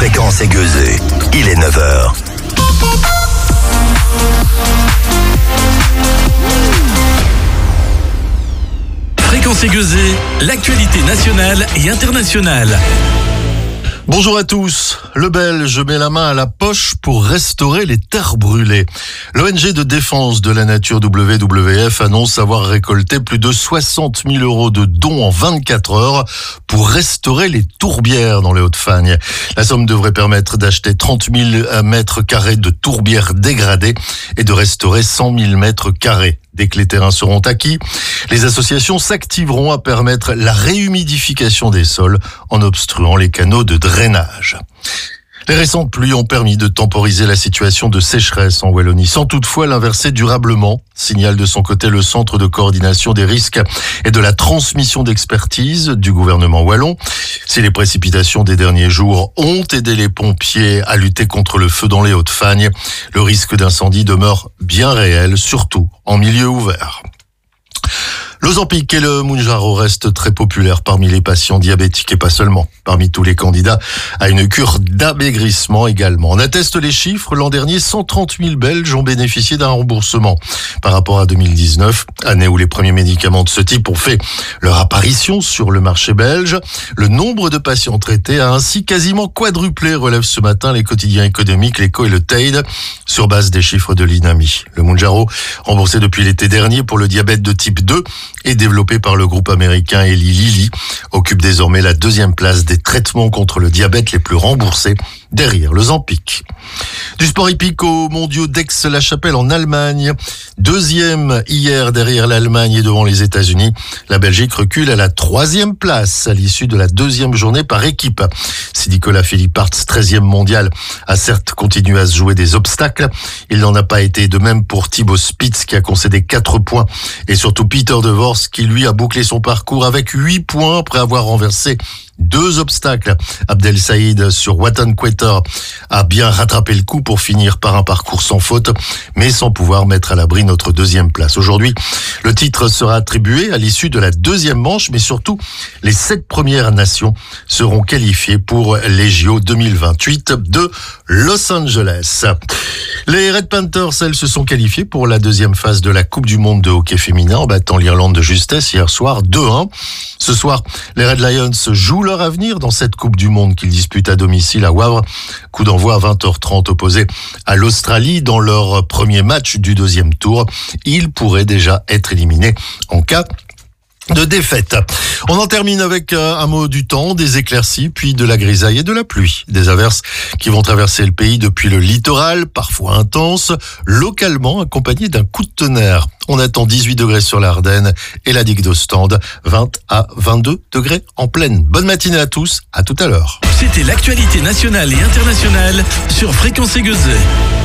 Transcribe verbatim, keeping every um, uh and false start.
Fréquence aiguisée, il est neuf heures. Fréquence aiguisée, l'actualité nationale et internationale. Bonjour à tous. Le Belge met la main à la poche pour restaurer les terres brûlées. L'O N G de défense de la nature W W F annonce avoir récolté plus de soixante mille euros de dons en vingt-quatre heures pour restaurer les tourbières dans les Hauts-de-Fagne. La somme devrait permettre d'acheter trente mille mètres carrés de tourbières dégradées et de restaurer cent mille mètres carrés. Dès que les terrains seront acquis, les associations s'activeront à permettre la réhumidification des sols en obstruant les canaux de drainage. Les récentes pluies ont permis de temporiser la situation de sécheresse en Wallonie, sans toutefois l'inverser durablement, signale de son côté le Centre de coordination des risques et de la transmission d'expertise du gouvernement wallon. Si les précipitations des derniers jours ont aidé les pompiers à lutter contre le feu dans les Hauts-de-Fagne, le risque d'incendie demeure bien réel, surtout en milieu ouvert. L'Ozempic et le Mounjaro restent très populaires parmi les patients diabétiques et pas seulement. Parmi tous les candidats à une cure d'amaigrissement également. On atteste les chiffres. L'an dernier, cent trente mille Belges ont bénéficié d'un remboursement par rapport à deux mille dix-neuf, année où les premiers médicaments de ce type ont fait leur apparition sur le marché belge. Le nombre de patients traités a ainsi quasiment quadruplé, relèvent ce matin les quotidiens économiques, l'Echo et le Teide, sur base des chiffres de l'INAMI. Le Mounjaro, remboursé depuis l'été dernier pour le diabète de type deux, et développé par le groupe américain Eli Lilly, occupe désormais la deuxième place des traitements contre le diabète les plus remboursés, derrière le Ozempic. Du sport hippique aux mondiaux d'Aix-la-Chapelle en Allemagne. Deuxième hier derrière l'Allemagne et devant les États-Unis. La Belgique recule à la troisième place à l'issue de la deuxième journée par équipe. Si Nicolas Philippart, treizième mondial, a certes continué à se jouer des obstacles, il n'en a pas été de même pour Thibaut Spitz qui a concédé quatre points et surtout Peter de Vos qui lui a bouclé son parcours avec huit points après avoir renversé deux obstacles. Abdel Saïd sur Watan Quetta a bien rattrapé le coup pour finir par un parcours sans faute, mais sans pouvoir mettre à l'abri notre deuxième place. Aujourd'hui, le titre sera attribué à l'issue de la deuxième manche, mais surtout, les sept premières nations seront qualifiées pour les J O deux mille vingt-huit de Los Angeles. Les Red Panthers, elles, se sont qualifiées pour la deuxième phase de la Coupe du Monde de hockey féminin en battant l'Irlande de justesse hier soir deux un. Ce soir, les Red Lions jouent leur avenir dans cette Coupe du Monde qu'ils disputent à domicile à Wavre. Coup d'envoi à vingt heures trente opposé à l'Australie dans leur premier match du deuxième tour. Ils pourraient déjà être éliminés en cas de défaite. On en termine avec un mot du temps, des éclaircies, puis de la grisaille et de la pluie. Des averses qui vont traverser le pays depuis le littoral, parfois intenses, localement accompagnées d'un coup de tonnerre. On attend dix-huit degrés sur l'Ardenne et la digue d'Ostende, vingt à vingt-deux degrés en pleine. Bonne matinée à tous, à tout à l'heure. C'était l'actualité nationale et internationale sur Fréquence aiguisée.